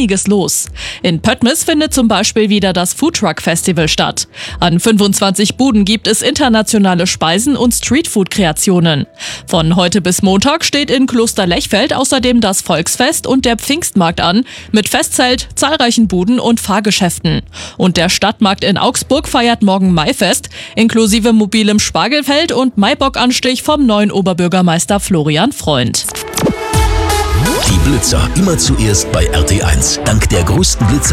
einiges los. In Pöttmes findet zum Beispiel wieder das Foodtruck-Festival statt. An 25 Buden gibt es internationale Speisen und Streetfood-Kreationen. Von heute bis Montag steht in Kloster Lechfeld außerdem das Volksfest und der Pfingstmarkt an, mit Festzelt, zahlreichen Buden und Fahrgeschäften. Und der Stadtmarkt in Augsburg feiert morgen Maifest, inklusive mobilem Spargelfeld und Maibockanstich vom neuen Oberbürgermeister Florian Freund. Die Blitzer immer zuerst bei RT1. Dank der größten Blitzer